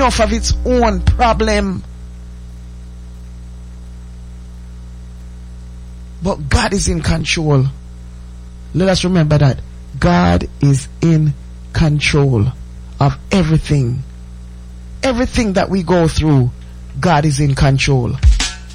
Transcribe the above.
enough of its own problem. But God is in control. Let us remember that God is in control of everything. Everything that we go through, God is in control.